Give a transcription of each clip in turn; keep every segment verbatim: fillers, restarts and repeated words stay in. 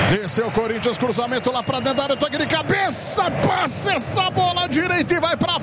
Desceu o Corinthians, cruzamento lá pra dentro da área, toque de cabeça, passa essa bola direita e vai pra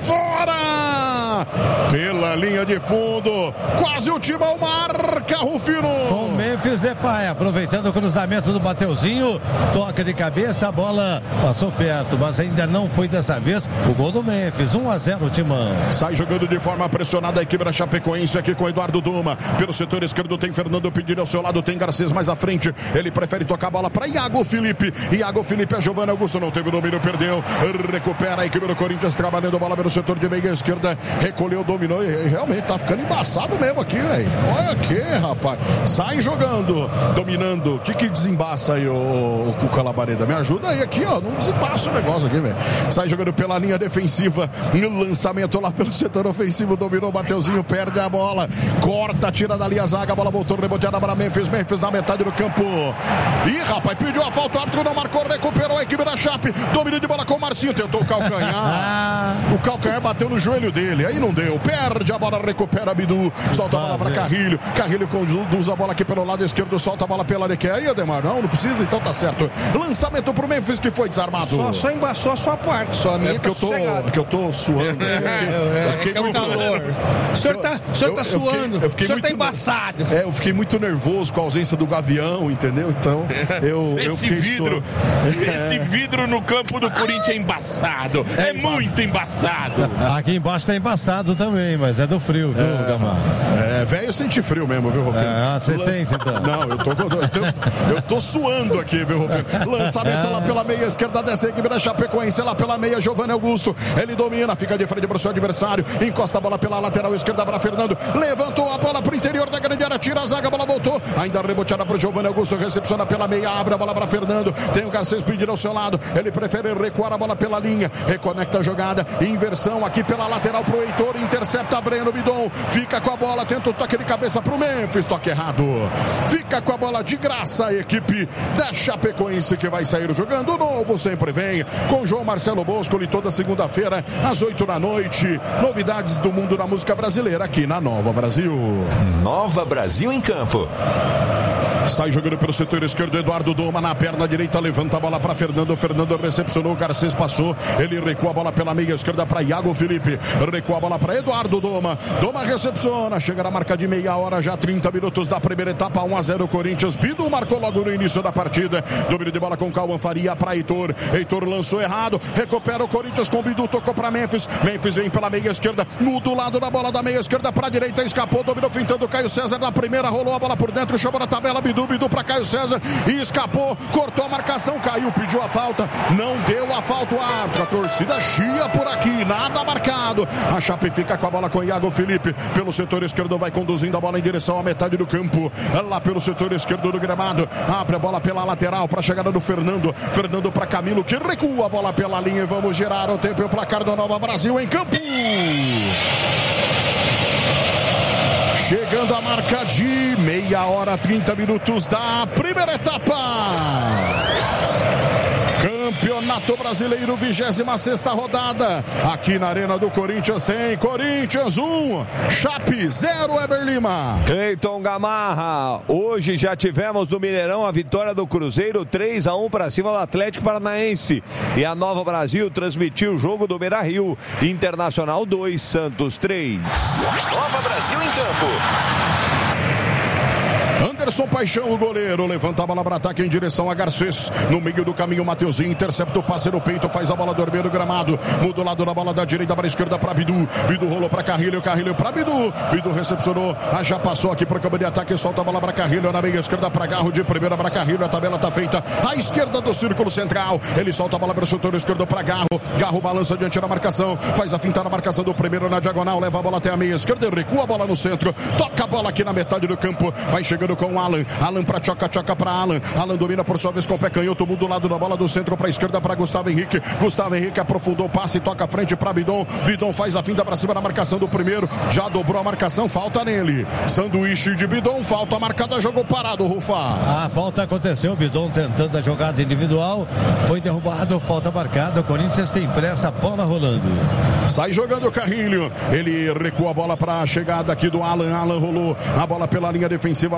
fora. Pela linha de fundo, quase o Timão marca, Rufino. Com Memphis Depay, aproveitando o cruzamento do Mateuzinho, toque de cabeça, a bola passou perto, mas ainda não foi dessa vez o gol do Memphis. um a zero, Timão. Sai jogando de forma pressionada a equipe da Chapecoense aqui com o Eduardo Duma. Pelo setor esquerdo tem Fernando pedindo ao seu lado, tem Garcês mais à frente. Ele prefere tocar a bola para Iago Felipe. Iago Felipe, a Giovanni Augusto não teve o domínio, perdeu. Recupera a equipe do Corinthians trabalhando a bola pelo setor de meia esquerda. Recolheu, dominou e realmente tá ficando embaçado mesmo aqui, velho. Olha aqui, rapaz. Sai jogando, dominando. O que que desembaça aí, o Cuca Labareda? Me ajuda aí aqui, ó. Não desembaça o negócio aqui, velho. Sai jogando pela linha defensiva. No lançamento lá pelo setor ofensivo. Dominou o Mateuzinho, perde a bola. Corta, tira dali a zaga. A bola voltou reboteada para Memphis. Memphis na metade do campo. Ih, rapaz, pediu a falta. O árbitro não marcou, recuperou a equipe da Chape. Domínio de bola com o Marcinho. Tentou o calcanhar. O calcanhar bateu no joelho dele. Aí não deu. Perde a bola, recupera Bidu. Solta a bola para Carrilho. Carrilho conduz a bola aqui pelo lado esquerdo. Solta a bola pela área. Aí, Ademar, não, não precisa, então tá certo. Lançamento pro Memphis que foi desarmado. Só, só embaçou a sua parte, só a minha é tá eu tô, é que eu tô suando. É, é, eu fiquei é muito calor. O senhor tá, o senhor eu, tá eu suando. Fiquei, eu fiquei o senhor muito, tá embaçado. É, eu fiquei muito nervoso com a ausência do Gavião, entendeu? Então, eu. Esse eu vidro, suando. esse vidro no campo do Corinthians é embaçado. É, é muito embaçado. Aqui embaixo tá embaçado também, mas é do frio, viu, é, Gamar? É, velho, sente frio mesmo, viu, Rufino? Ah, você sente, então? Não, eu tô, eu, tô, eu tô suando aqui, viu, Rufino? Lançamento lá pela meia esquerda, desce a equipe da Chapecoense, lá pela meia, Giovanni Augusto. Ele domina, fica de frente pro seu adversário, encosta a bola pela lateral esquerda para Fernando, levantou a bola pro interior da grande área, tira a zaga, a bola voltou, ainda reboteada pro Giovanni Augusto, recepciona pela meia, abre a bola para Fernando, tem o Garcês pedindo ao seu lado, ele prefere recuar a bola pela linha, reconecta a jogada, inversão aqui pela lateral pro Heitor, intercepta Breno Bidon, fica com a bola, tenta o toque de cabeça pro Memphis, toque errado, fica com a bola de graça a equipe da Chapecoense que vai sair jogando. O novo sempre vem com João Marcelo Boscoli toda segunda-feira às oito da noite, novidades do mundo da música brasileira aqui na Nova Brasil. Nova Brasil em campo. Sai jogando pelo setor esquerdo, Eduardo Doma na perna direita, levanta a bola para Fernando, Fernando recepcionou, Garcês passou, ele recua a bola pela meia esquerda para Iago Felipe, recua a bola para Eduardo Doma, Doma recepciona, chega na marca de meia hora, já trinta minutos da primeira etapa, um a zero Corinthians, Bidu marcou logo no início da partida, domínio de bola com Cauã Faria para Heitor, Heitor lançou errado, recupera o Corinthians com Bidu, tocou para Memphis, Memphis vem pela meia esquerda, no do lado da bola da meia esquerda para a direita, escapou, dominou fintando Caio César na primeira, rolou a bola por dentro, chamou na tabela, Bidu, Bidu para Caio César e escapou, cortou a marcação, caiu, pediu a falta, não deu a falta o árbitro, a torcida chia por aqui, nada marcado, a Chape fica com a bola com Iago Felipe, pelo setor esquerdo vai conduzindo a bola em direção à metade do campo, lá pelo setor esquerdo do gramado, abre a bola pela lateral para a chegada do Fernando, Fernando para Camilo que recua a bola pela linha e vamos gerar o tempo e o placar do Nova Brasil em campo. Chegando a marca de meia hora, trinta minutos da primeira etapa. Campeonato Brasileiro, vigésima sexta rodada. Aqui na Arena do Corinthians tem Corinthians um, Chape zero, Eber Lima. Cleiton Gamarra, hoje já tivemos no Mineirão a vitória do Cruzeiro três a um para cima do Atlético Paranaense. E a Nova Brasil transmitiu o jogo do Beira-Rio. Internacional dois, Santos três. Nova Brasil em campo. Anderson Paixão, o goleiro, levanta a bola para ataque em direção a Garcês, no meio do caminho, Mateuzinho, intercepta o passe no peito, faz a bola dormir no gramado, muda o lado da bola da direita para a esquerda para Bidu, Bidu rolou para Carrilho, Carrilho para Bidu, Bidu recepcionou, ah, já passou aqui para o campo de ataque, solta a bola para Carrilho, na meia esquerda para Garro, de primeira para Carrilho, a tabela está feita, à esquerda do círculo central, ele solta a bola para o setor esquerdo para Garro, Garro balança diante da marcação, faz a finta na marcação do primeiro na diagonal, leva a bola até a meia esquerda, recua a bola no centro, toca a bola aqui na metade do campo, vai chegando com o Alan, Alan para Choca, Choca para Alan, Alan domina por sua vez com o pé canhoto, muda o lado da bola do centro para a esquerda para Gustavo Henrique, Gustavo Henrique aprofundou o passe, toca a frente para Bidon, Bidon faz a finta para cima na marcação do primeiro, já dobrou a marcação, falta nele, sanduíche de Bidon, falta marcada, jogou parado, Rufa. A falta aconteceu, Bidon tentando a jogada individual, foi derrubado, falta marcada, o Corinthians tem pressa, bola rolando. Sai jogando o Carrilho, ele recua a bola para a chegada aqui do Alan, Alan rolou a bola pela linha defensiva, vai chegando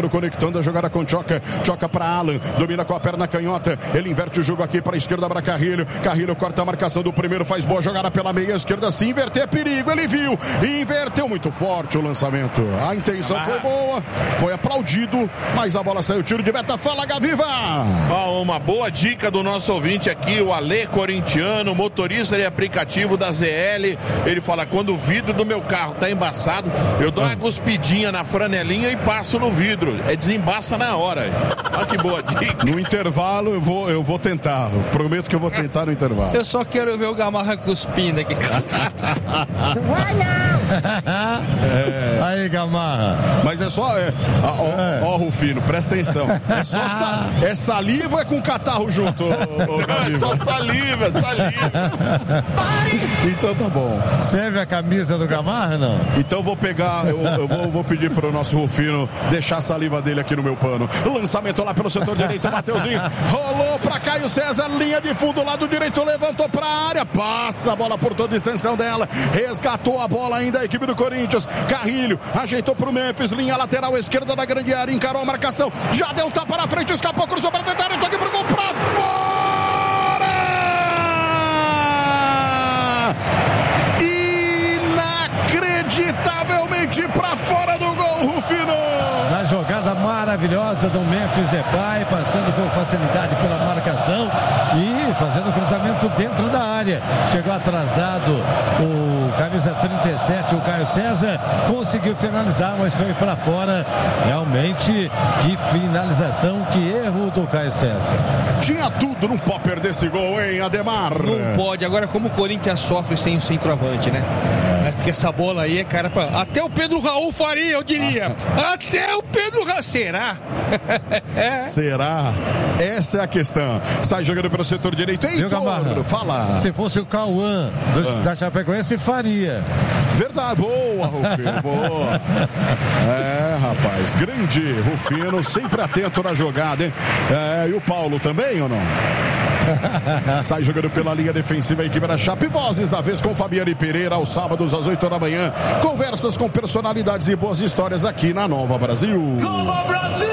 Fabiano conectando a jogada com Choca. Choca para Alan, domina com a perna canhota. Ele inverte o jogo aqui para a esquerda para Carrilho. Carrilho corta a marcação do primeiro, faz boa jogada pela meia esquerda. Se inverter é perigo, ele viu. Inverteu muito forte o lançamento. A intenção foi boa, foi aplaudido, mas a bola saiu. Tiro de meta. Fala, Gaviva! Oh, uma boa dica do nosso ouvinte aqui, o Alê Corintiano, motorista de aplicativo da Z L. Ele fala: quando o vidro do meu carro tá embaçado, eu dou uma cuspidinha na franelinha e passo no vidro. É desembaça na hora. Olha que boa dica. No intervalo eu vou, eu vou tentar. Prometo que eu vou tentar no intervalo. Eu só quero ver o Gamarra cuspindo aqui. Vai não! É. Aí, Gamarra. Mas é só. É, ó, ó, ó, Rufino, presta atenção. É só sa, é saliva ou é com catarro junto? Ô, ô, é só saliva, saliva. Então tá bom. Serve a camisa do Gamarra, não? Então vou pegar, eu, eu vou, vou pedir pro nosso Rufino deixar a saliva dele aqui no meu pano. Lançamento lá pelo setor direito, Mateuzinho. Rolou pra Caio César, linha de fundo, lado direito, levantou pra área, passa a bola por toda a extensão dela, resgatou a bola ainda a equipe do Corinthians. Carrilho ajeitou pro Memphis, linha lateral esquerda da grande área, encarou a marcação, já deu um tapa na frente, escapou, cruzou pra tentar, toque pro gol, pra fora! Inacreditavelmente pra fora do gol, Rufino! Na jogada maravilhosa do Memphis Depay, passando com facilidade pela marcação e fazendo cruzamento dentro da área. Chegou atrasado o camisa trinta e sete, o Caio César, conseguiu finalizar, mas foi para fora. Realmente, que finalização, que erro do Caio César. Tinha tudo, não pode perder esse gol, hein, Ademar? Não pode. Agora, como o Corinthians sofre sem o centroavante, né? É porque essa bola aí é cara pra... Até o Pedro Raul faria, eu diria. Até o Pedro Raul. Será? É. Será? Essa é a questão. Sai jogando pelo setor direito. Heitor, fala. Se fosse o Cauã ah. da Chapecoense, faria. Verdade. Boa, Rufino. Boa. É, rapaz. Grande Rufino. Sempre atento na jogada, hein? É, e o Paulo também, ou não? Sai jogando pela linha defensiva a equipe da Chape. Vozes da vez com Fabiane Pereira aos sábados às oito da manhã. Conversas com personalidades e boas histórias aqui na Nova Brasil. Nova Brasil!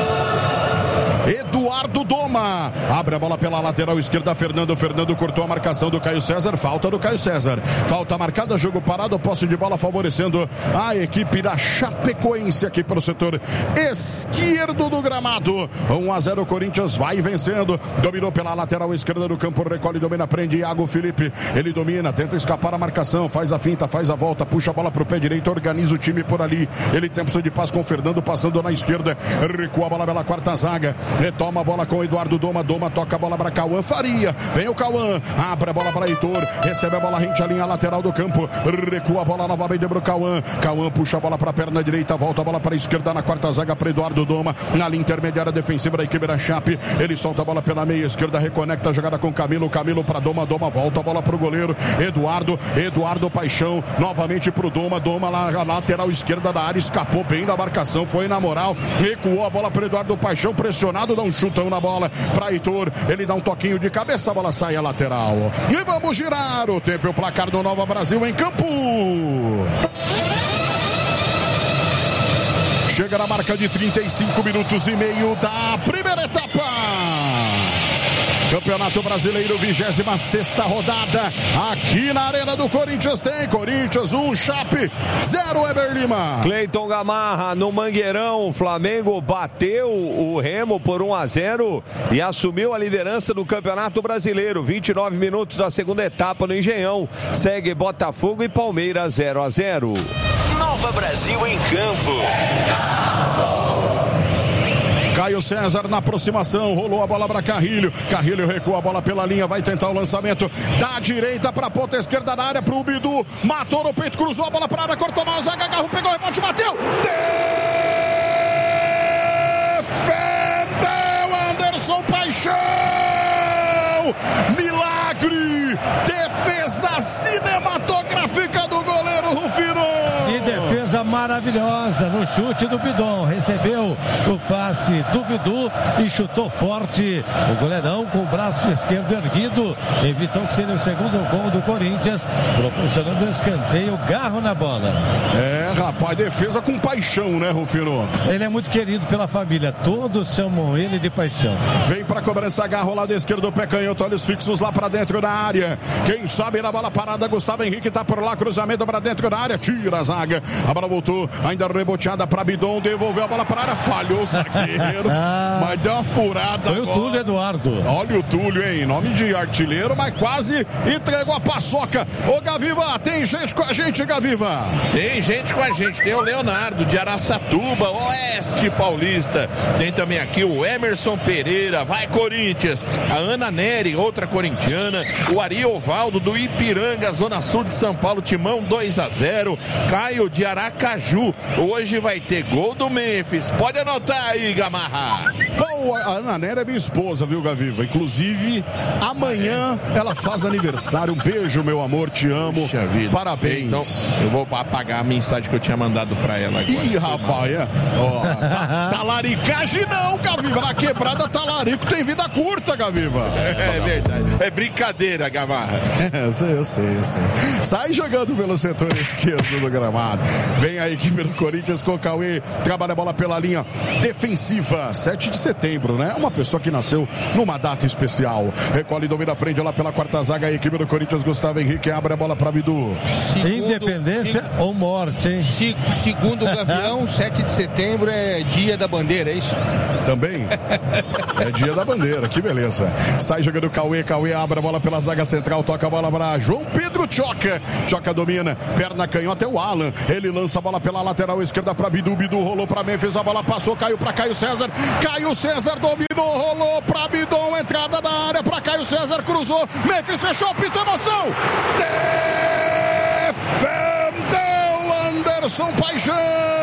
Eduardo Doma abre a bola pela lateral esquerda. Fernando Fernando cortou a marcação do Caio César. Falta do Caio César. Falta marcada, jogo parado, posse de bola favorecendo a equipe da Chapecoense aqui pelo setor esquerdo do gramado. um a zero, Corinthians vai vencendo. Dominou pela lateral esquerda do campo. Recolhe, domina, prende Iago Felipe. Ele domina, tenta escapar a marcação. Faz a finta, faz a volta, puxa a bola pro pé direito, organiza o time por ali. Ele tem opção de passe com o Fernando passando na esquerda. Recua a bola pela quarta zaga. Retoma a bola com o Eduardo Doma. Doma toca a bola para Cauã Faria. Vem o Cauã. Abre a bola para Heitor. Recebe a bola rente à linha lateral do campo. Recua a bola novamente para o Cauã. Cauã puxa a bola para a perna direita. Volta a bola para a esquerda na quarta zaga para Eduardo Doma. Na linha intermediária defensiva da equipe da Chape. Ele solta a bola pela meia esquerda. Reconecta a jogada com Camilo. Camilo para Doma. Doma volta a bola para o goleiro. Eduardo. Eduardo Paixão. Novamente para o Doma. Doma lá, a lateral esquerda da área. Escapou bem da marcação. Foi na moral. Recuou a bola para Eduardo Paixão. Pressionado. Dá um chutão na bola para Heitor. Ele dá um toquinho de cabeça. A bola sai a lateral. E vamos girar o tempo e o placar do Nova Brasil em campo. Chega na marca de trinta e cinco minutos e meio da primeira etapa. Campeonato Brasileiro, vigésima sexta rodada. Aqui na Arena do Corinthians tem Corinthians um, Chape zero, Eber Lima. Cleiton Gamarra no Mangueirão. O Flamengo bateu o Remo por um a zero e assumiu a liderança do Campeonato Brasileiro. vinte e nove minutos da segunda etapa no Engenhão. Segue Botafogo e Palmeiras zero a zero. Nova Brasil em campo. Caio César na aproximação, rolou a bola para Carrilho. Carrilho recua a bola pela linha, vai tentar o lançamento da direita para a ponta esquerda da área para o Bidu. Matou no peito, cruzou a bola para a área, cortou mal a zaga, agarrou, pegou o rebote, bateu. Defendeu Anderson Paixão. Milagre, defesa cinematográfica do goleiro Rufino. E defesa maravilhosa no chute do Bidon. Recebeu o passe do Bidu e chutou forte. O goleirão com o braço esquerdo erguido evitou que seria o segundo gol do Corinthians, proporcionando escanteio, garro na bola. É, rapaz, defesa com paixão, né, Rufino? Ele é muito querido pela família, todos chamam ele de paixão. Vem pra cobrança, garro lado esquerdo do pé canhoto, olhos fixos lá pra dentro da área. Quem sabe na bola parada, Gustavo Henrique tá por lá, cruzamento pra dentro da área, tira a zaga. A bola voltou, ainda reboteada pra Bidon, devolveu a bola pra área, falhou o zagueiro, mas deu uma furada. Foi o Túlio Eduardo. Olha o Túlio, hein? Nome de artilheiro, mas quase entregou a paçoca. Ô, Gaviva, tem gente com a gente, Gaviva? Tem gente com a gente, tem o Leonardo de Araçatuba, Oeste Paulista. Tem também aqui o Emerson Pereira, vai Corinthians. A Ana Neri, outra corintiana. O Ari Ovaldo do Ipiranga, Zona Sul de São Paulo, Timão dois a zero. Caio de Aracaju, hoje vai ter gol do Memphis. Pode anotar aí, Gamarra. Pô, a Ana Neri é minha esposa, viu, Gaviva? Inclusive, amanhã ela faz aniversário. Um beijo, meu amor, te amo. Puxa vida. Parabéns. Então, eu vou apagar a mensagem que eu tinha mandado pra ela agora. Ih, rapaz, é. Ó, tá, talaricagem não, Gaviva. Na quebrada, talarico tem vida curta, Gaviva. É, é verdade. É brincadeira, Gamarra. É, eu sei, eu sei, eu sei. Sai jogando pelo setor esquerdo do gramado. Vem a equipe do Corinthians com o Cauê. Trabalha a bola pela linha defensiva. sete de setembro, né? Uma pessoa que nasceu numa data especial. Recolhe, domina, prende lá pela quarta zaga. A equipe do Corinthians, Gustavo Henrique, abre a bola para Bidu. Segundo, Independência se, ou morte, hein? Se, segundo o Gavião, sete de setembro é dia da bandeira, é isso? Também é dia da bandeira, que beleza. Sai jogando o Cauê, Cauê abre a bola pela zaga central, toca a bola para João Pedro Tchoca. Tchoca domina, perna canhota é o Alan. Ele lança a bola pela lateral esquerda para Bidu, Bidu rolou para Memphis, a bola passou, caiu para Caio César. Caio César dominou, rolou para Bidon, entrada da área para Caio César, cruzou, Memphis fechou, pintou emoção. Defendeu Anderson Paixão.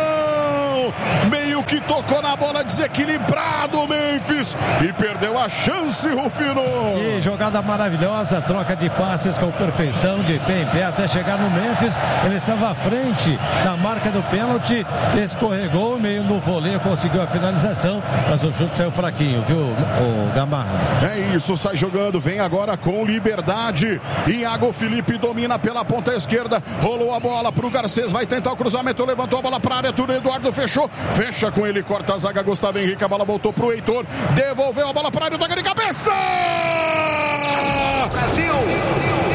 Meio que tocou na bola, desequilibrado o Memphis e perdeu a chance, Rufino. Que jogada maravilhosa, troca de passes com perfeição, de pé em pé até chegar no Memphis. Ele estava à frente na marca do pênalti, escorregou meio no voleio, conseguiu a finalização, mas o chute saiu fraquinho, viu, o Gamarra? É isso, sai jogando, vem agora com liberdade. Iago Felipe domina pela ponta esquerda, rolou a bola pro Garcês, vai tentar o cruzamento, levantou a bola pra área, Túlio Eduardo fechou, fecha com ele, corta a zaga, Gustavo Henrique, a bola voltou pro Heitor, devolveu a bola pra área, toca de cabeça! Brasil!